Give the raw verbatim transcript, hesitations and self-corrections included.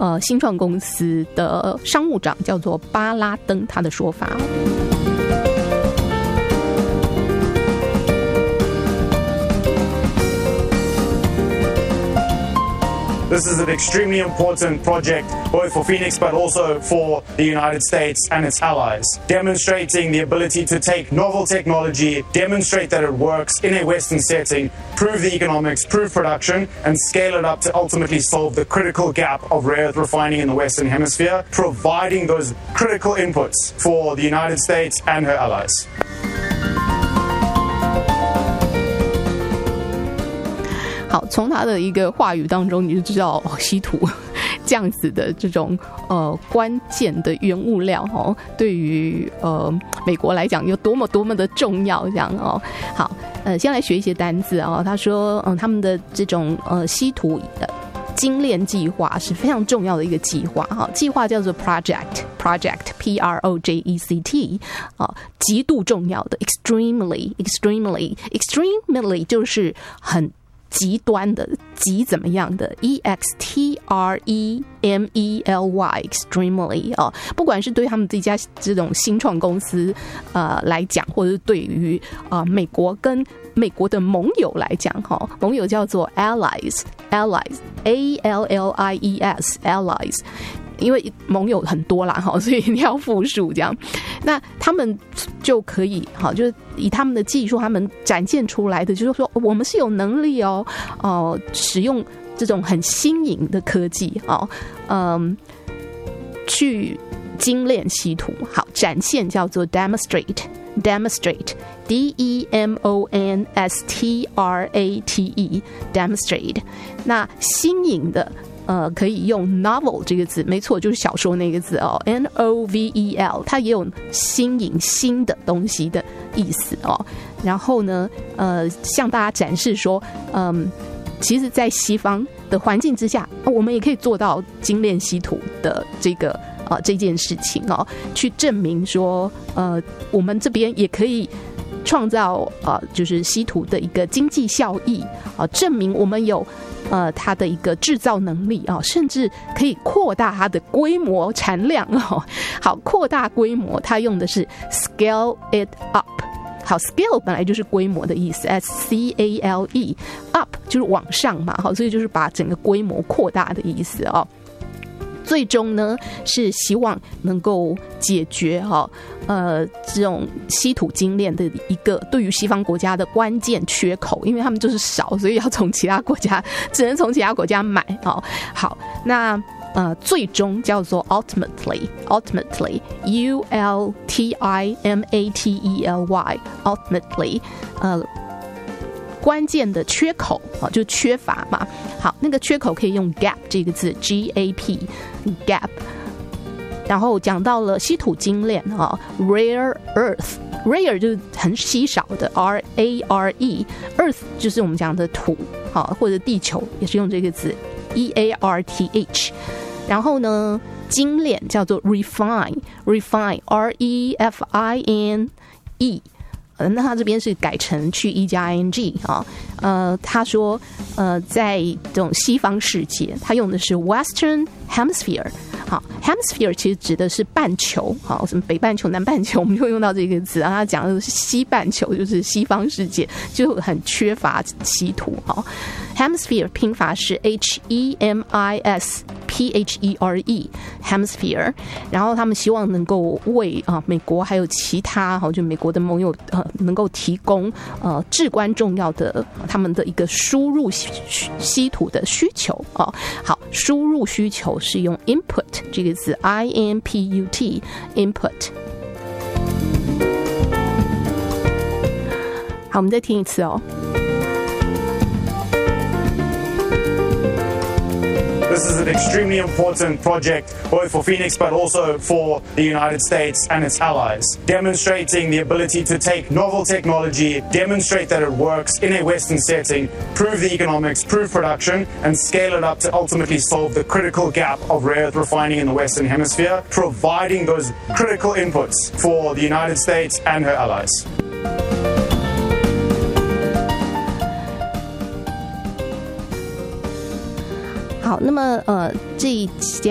呃新创公司的商务长叫做巴拉登他的说法。 This is an extremely important project, both for Phoenix but also for the United States and its allies, demonstrating the ability to take novel technology, demonstrate that it works in a Western setting, prove the economics, prove production, and scale it up to ultimately solve the critical gap of rare earth refining in the Western Hemisphere, providing those critical inputs for the United States and her allies. 好，从他的一个话语当中，你就知道哦，稀土这样子的这种呃关键的原物料哦，对于呃美国来讲有多么多么的重要，这样哦。好，呃，先来学一些单字哦。他说，嗯，他们的这种呃稀土呃精炼计划是非常重要的一个计划哈，计划叫做 project project P R O J E C T 啊，极度重要的 extremely extremely extremely 就是很极端的，极怎么样的 E X T R E M E L Y extremely 啊，不管是对他们这家这种新创公司呃来讲，或者是对于呃美国跟美国的盟友来讲哈，盟友叫做 allies allies A L L I E S allies。因为盟友很多啦，所以一定要复数这样。那他们就可以，就是以他们的技术，他们展现出来的就是说，我们是有能力哦，呃，使用这种很新颖的科技哦，嗯，去精炼稀土。好，展现叫做 demonstrate。demonstrate D E M O N S T R A T E demonstrate。那新颖的呃，可以用 novel 这个字，没错，就是小说那个字哦 ，N O V E L， 它也有新颖新的东西的意思哦。然后呢，呃，向大家展示说，嗯，其实，在西方的环境之下，我们也可以做到精炼稀土的这个呃这件事情哦，去证明说，呃，我们这边也可以创造呃，就是稀土的一个经济效益啊、呃，证明我们有。呃，它的一个制造能力啊、哦，甚至可以扩大它的规模产量哦。好，扩大规模，它用的是 scale it up。好 ，scale 本来就是规模的意思 ，S C A L E，up 就是往上嘛，好，所以就是把整个规模扩大的意思哦。最终呢，是希望能够解决哈、呃这种稀土精炼的一个对于西方国家的关键缺口，因为他们就是少，所以要从其他国家只能从其他国家买哦。好，那呃最终叫做 ultimately ultimately U L T I M A T E L Y ultimately 呃。关键的缺口就缺乏嘛。好，那个缺口可以用 gap 这个字 G A P gap。然后讲到了稀土精炼 rare earth rare 就是很稀少的 R A R E earth 就是我们讲的土或者地球也是用这个字 E A R T H。 然后呢精炼叫做 refine refine R E F I N E。那他这边是改成去 e 加 ing 啊，呃，他说，呃，在这种西方世界，他用的是 Western Hemisphere， 好 ，Hemisphere 其实指的是半球，好，什么北半球、南半球，我们就会用到这个字，然后他讲的是西半球，就是西方世界，就很缺乏稀土，好 ，Hemisphere 拼法是 H E M I S P H E R E Hemisphere， 然后他们希望能够为啊美国还有其他哈就美国的盟友呃能够提供呃至关重要的他们的一个输入稀土的需求哦。好，输入需求是用 input 这个字 I N P U T input。好，我们再听一次哦。 This is an extremely important project, both for Phoenix but also for the United States and its allies, demonstrating the ability to take novel technology, demonstrate that it works in a Western setting, prove the economics, prove production, and scale it up to ultimately solve the critical gap of rare earth refining in the Western Hemisphere, providing those critical inputs for the United States and her allies. 好，那么呃，这一